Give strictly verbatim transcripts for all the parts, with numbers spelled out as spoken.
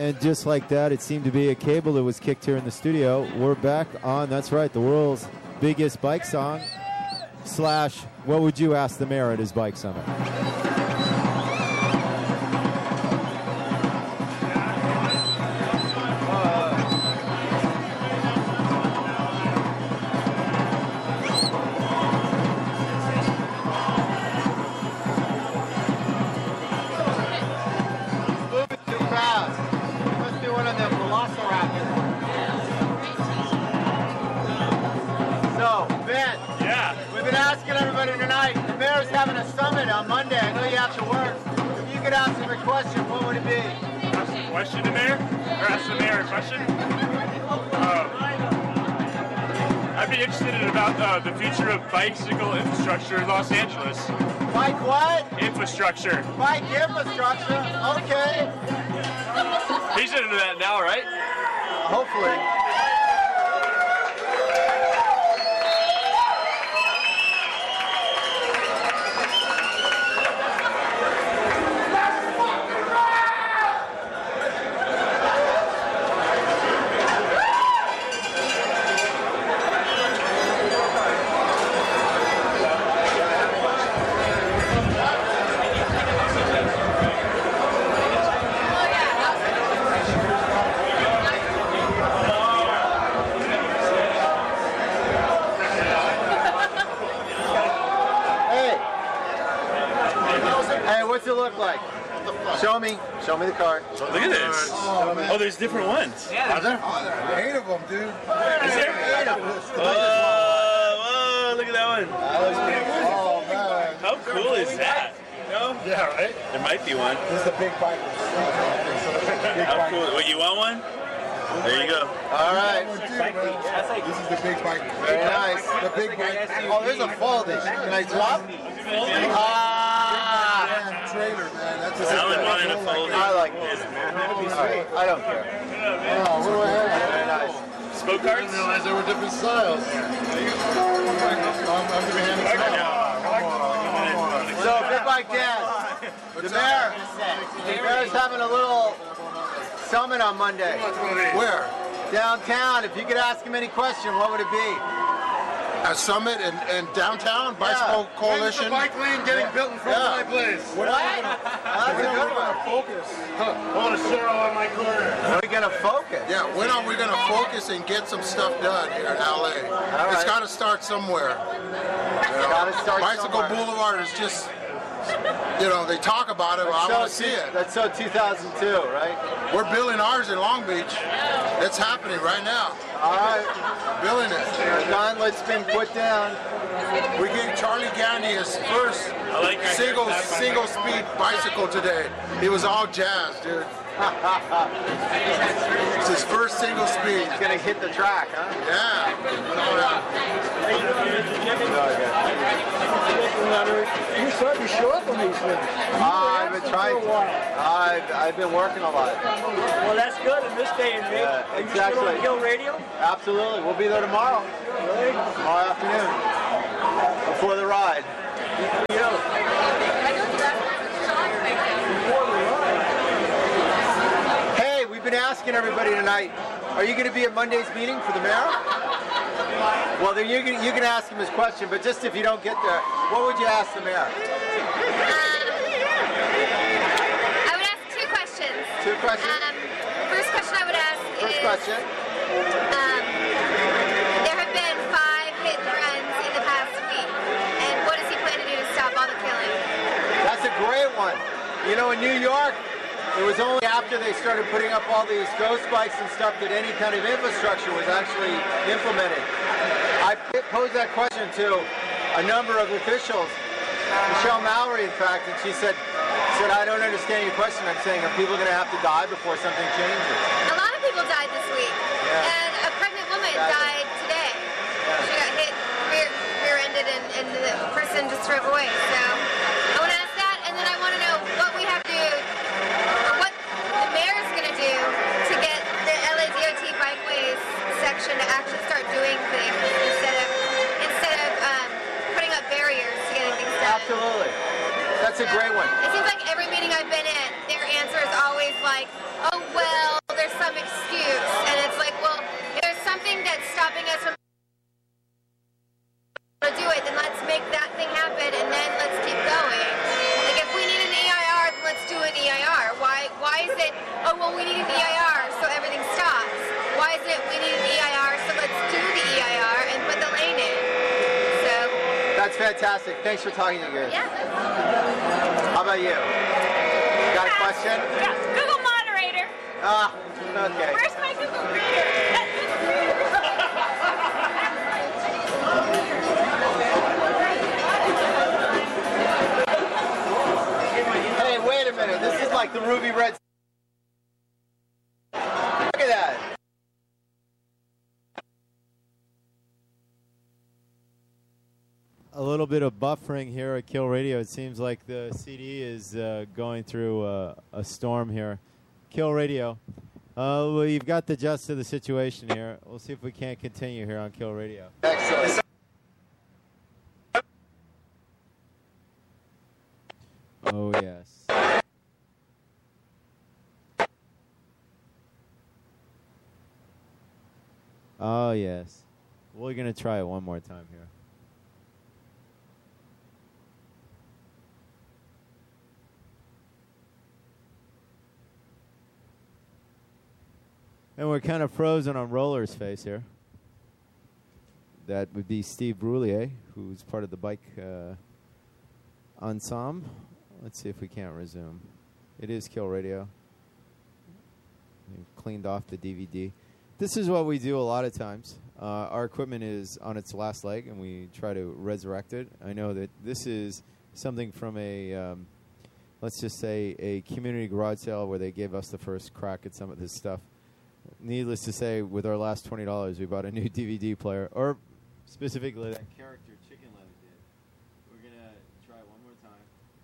And just like that, it seemed to be a cable that was kicked here in the studio. We're back on, that's right, the world's biggest bike song, slash, what would you ask the mayor at his bike summit? Having a summit on Monday. I know you have to work. If you could ask him a question, what would it be? Ask a question to mayor? Or ask the mayor a question? Uh, I'd be interested in about uh, the future of bicycle infrastructure in Los Angeles. Bike what? Infrastructure. Bike infrastructure? Okay. He's into that now, right? Hopefully. Show me. Show me the car. Look at this. Oh, oh, there's different ones. Yeah, are there? Oh, there's eight of them, dude. Is there? Eight of them. Whoa, whoa, look at that one. Oh, man. How cool is that? No? Yeah, right? There might be one. This is the big bike. Big How bike. cool. Wait, you want one? There you go. All right. This is the big bike. Very nice. The big bike. Oh, there's a folding. Can I swap? Ah! Trailer, man. That's a Alan wanted a folding. I like this, man. Right. I don't care. Oh, what do I have? Very nice. Spoke I cards? didn't realize they were different styles. I'm, I'm giving him a So, Big Bike Dan, the mayor, the mayor's having a little summit on Monday. Where? Downtown. If you could ask him any question, what would it be? A summit in, in downtown, Bicycle Yeah. Coalition. When's the bike lane getting Yeah. built in front Yeah. of my place? What? That's a good one. Focus. I want a Cheryl on my corner. When are we going to focus? Yeah, when are we going to focus and get some stuff done here in L A? right. It's got to start somewhere. You know, Gotta start Bicycle somewhere. Boulevard is just, you know, they talk about it, but I So want to see it. That's so two thousand two, right? We're building ours in Long Beach. It's happening right now. All right. Building it. Gauntlet's been put down. We gave Charlie Gandy his first I like your single haircut. single speed bicycle today. He was all jazzed, dude. It's his first single speed. He's going to hit the track, huh? Yeah. You started to show up on these things. Uh, I've been trying to. I've, I've been working a lot. Well, that's good in this day and age. Yeah, Are you still on exactly. Hill Radio? Absolutely. We'll be there tomorrow. Tomorrow afternoon. Before the ride. Hey, we've been asking everybody tonight, are you going to be at Monday's meeting for the mayor? Well, then you can, you can ask him his question, but just if you don't get there, what would you ask the mayor? Um, I would ask two questions. Two questions? Um, first question I would ask First is, question. um, there have been five hit and runs in the past week, and what does he plan to do to stop all the killing? That's a great one. You know, in New York, it was only after they started putting up all these ghost bikes and stuff that any kind of infrastructure was actually implemented. I posed that question to a number of officials, Michelle Mallory, in fact, and she said, said, I don't understand your question. I'm saying, are people going to have to die before something changes? A lot of people died this week, Yeah. and a pregnant woman Exactly. died today. She got hit, rear, rear-ended, and, and the person just drove away. So I want to ask that, and then I want to know what we have to do, or what the mayor's going to do to get the L A D O T bikeways section to actually start doing things instead of instead of um, putting up barriers to getting things done. Absolutely. That's a great one. It seems like every meeting I've been in, their answer is always like, oh, well, excuse. And it's like, well, if there's something that's stopping us from to do it, then let's make that thing happen, and then let's keep going. Like, if we need an E I R, then let's do an E I R. Why Why is it, oh, well, we need an E I R, so everything stops? Why is it we need an E I R, so let's do the E I R and put the lane in? So. That's fantastic. Thanks for talking to me, guys. Yeah. How about you? Got a question? Yeah, Google moderator. Ah, okay. Where's my Google reader? Hey, wait a minute. This is like the Ruby Red. Look at that. A little bit of buffering here at Kill Radio. It seems like the C D is uh, going through uh, a storm here. Kill Radio. Uh, well, you've got the gist of the situation here. We'll see if we can't continue here on Kill Radio. Excellent. Oh, yes. Oh, yes. We're going to try it one more time here. And we're kind of frozen on Roller's face here. That would be Steve Brullier, who's part of the bike uh, ensemble. Let's see if we can't resume. It is Kill Radio. We've cleaned off the D V D. This is what we do a lot of times. Uh, our equipment is on its last leg, and we try to resurrect it. I know that this is something from a, um, let's just say, a community garage sale where they gave us the first crack at some of this stuff. Needless to say, with our last twenty dollars, we bought a new D V D player, or specifically that character Chicken Leather did. We're going to try one more time.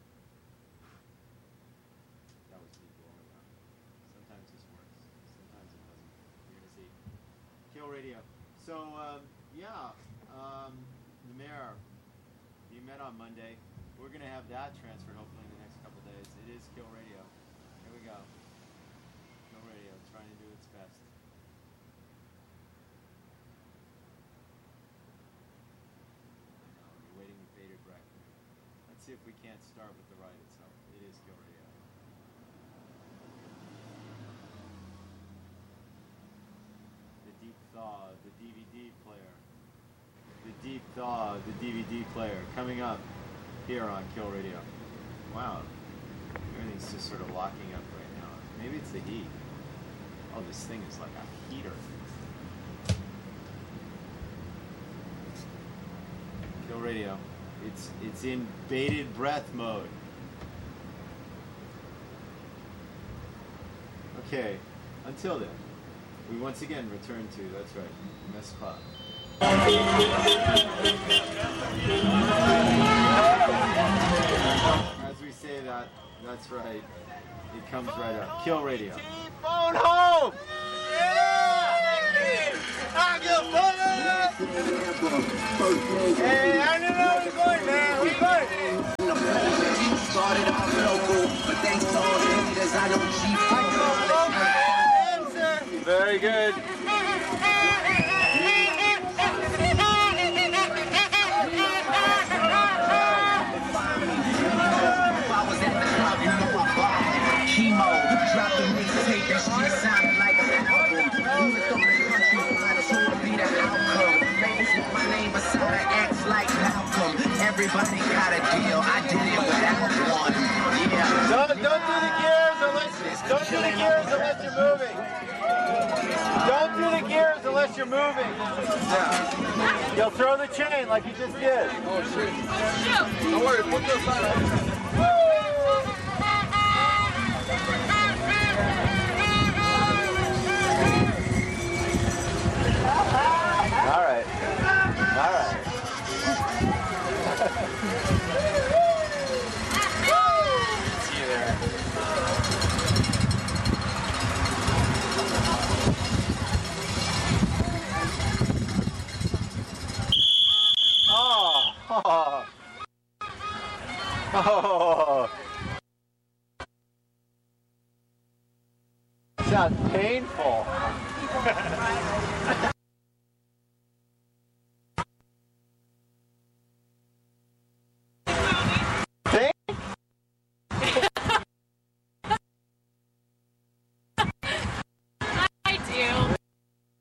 That was deep blowing out. Sometimes this works. Sometimes it doesn't. You're going to see. Kill Radio. So, um, yeah, um, the mayor, you met on Monday. We're going to have that transferred hopefully in the next couple days. It is Kill Radio. Here we go. Kill Radio, trying to do its best. We're waiting with bated breath. Let's see if we can't start with the ride itself. It is Kill Radio. The deep thaw, the D V D player. The deep thaw, the D V D player coming up here on Kill Radio. Wow, everything's just sort of locking up right now. Maybe it's the heat. Oh, this thing is like a heater. Kill Radio. It's it's in bated breath mode. Okay, until then, we once again return to, that's right, Mess Club. As we say that, that's right, it comes right up. Kill Radio. Phone home! Yeah! I get Hey, I don't know where we're going, man. We're going. Started off local, but thanks to all the leaders, I know G four. Very good. Chemo, dropping mixtape, that shit sounded like an album. Who would thought the country might as well be the outcome? Ladies want my name beside an X like Malcolm. Everybody got a deal, I did it without one. Yeah. Don't, don't do the gears unless don't do the gears unless you're moving. Don't do the gears unless you're moving. Yeah. You'll throw the chain like you just did. Oh shit. Don't worry, put this side. All right. All right. See you there. Oh. Oh. Oh. sounds painful.